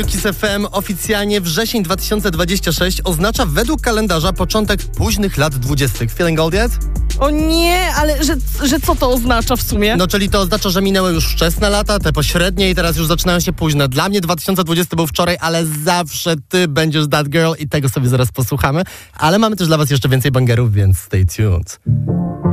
Kiss FM oficjalnie wrzesień 2026 oznacza według kalendarza początek późnych lat 20. Feeling old yet? O nie, ale że co to oznacza w sumie? No, czyli to oznacza, że minęły już wczesne lata, te pośrednie i teraz już zaczynają się późne. Dla mnie 2020 był wczoraj, ale zawsze ty będziesz that girl i tego sobie zaraz posłuchamy. Ale mamy też dla was jeszcze więcej bangerów, więc stay tuned.